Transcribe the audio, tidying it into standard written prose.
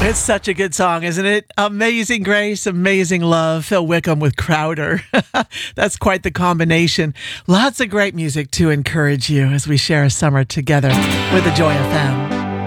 It's such a good song, isn't it? Amazing Grace, Amazing Love, Phil Wickham with Crowder. That's quite the combination. Lots of great music to encourage you as we share a summer together with the Joy FM.